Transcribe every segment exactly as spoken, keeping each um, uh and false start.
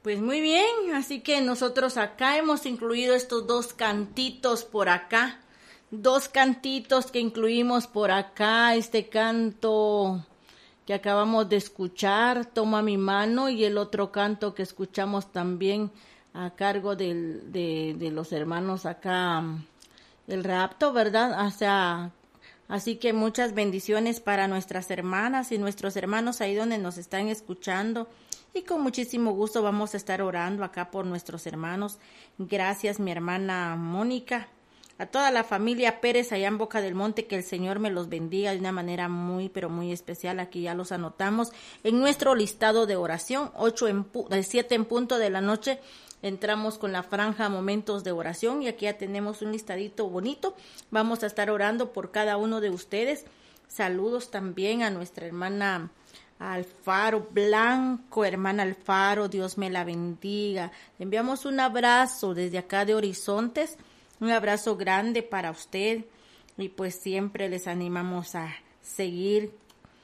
Pues muy bien, así que nosotros acá hemos incluido estos dos cantitos por acá, dos cantitos que incluimos por acá, este canto que acabamos de escuchar, Toma mi mano, y el otro canto que escuchamos también a cargo del, de, de los hermanos acá, el rapto, ¿verdad? O sea, así que muchas bendiciones para nuestras hermanas y nuestros hermanos ahí donde nos están escuchando. Y con muchísimo gusto vamos a estar orando acá por nuestros hermanos. Gracias, mi hermana Mónica. A toda la familia Pérez allá en Boca del Monte, que el Señor me los bendiga de una manera muy, pero muy especial. Aquí ya los anotamos en nuestro listado de oración. Ocho en pu- siete en punto de la noche entramos con la franja Momentos de Oración y aquí ya tenemos un listadito bonito. Vamos a estar orando por cada uno de ustedes. Saludos también a nuestra hermana Alfaro Blanco, hermana Alfaro, Dios me la bendiga. Le enviamos un abrazo desde acá de Horizontes, un abrazo grande para usted y pues siempre les animamos a seguir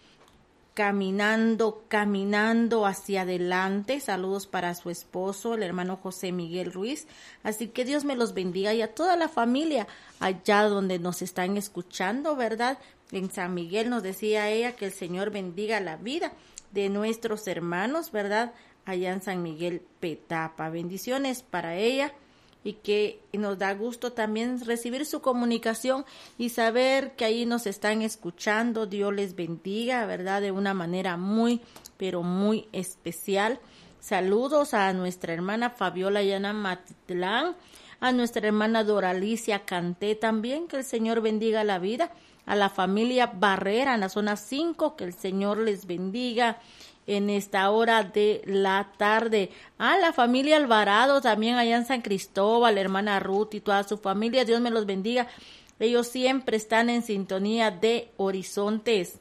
caminando, caminando hacia adelante. Saludos para su esposo, el hermano José Miguel Ruiz. Así que Dios me los bendiga y a toda la familia allá donde nos están escuchando, ¿verdad? En San Miguel nos decía ella que el Señor bendiga la vida de nuestros hermanos, ¿verdad? Allá en San Miguel Petapa. Bendiciones para ella y que nos da gusto también recibir su comunicación y saber que ahí nos están escuchando. Dios les bendiga, ¿verdad? De una manera muy, pero muy especial. Saludos a nuestra hermana Fabiola Llana Matitlán, a nuestra hermana Doralicia Canté también, que el Señor bendiga la vida. A la familia Barrera en la zona cinco, que el Señor les bendiga en esta hora de la tarde. A la familia Alvarado también allá en San Cristóbal, hermana Ruth y toda su familia, Dios me los bendiga. Ellos siempre están en sintonía de Horizontes.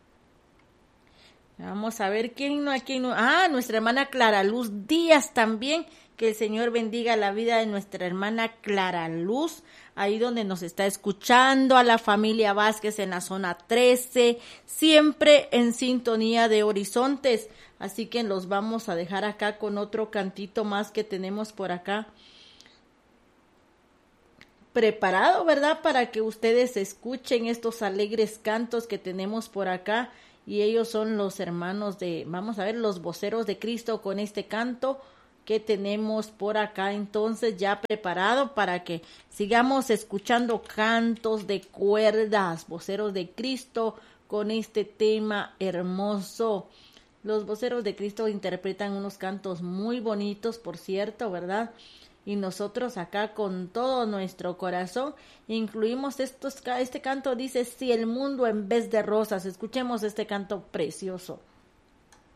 Vamos a ver quién no, quién no. Ah, nuestra hermana Clara Luz Díaz también. Que el Señor bendiga la vida de nuestra hermana Clara Luz, ahí donde nos está escuchando, a la familia Vázquez en la zona trece, siempre en sintonía de Horizontes. Así que los vamos a dejar acá con otro cantito más que tenemos por acá preparado, ¿verdad? Para que ustedes escuchen estos alegres cantos que tenemos por acá. Y ellos son los hermanos de, vamos a ver, los voceros de Cristo con este canto que tenemos por acá, entonces ya preparado para que sigamos escuchando cantos de cuerdas, voceros de Cristo con este tema hermoso. Los voceros de Cristo interpretan unos cantos muy bonitos, por cierto, ¿verdad? Y nosotros acá con todo nuestro corazón incluimos estos, este canto dice, si el mundo en vez de rosas. Escuchemos este canto precioso.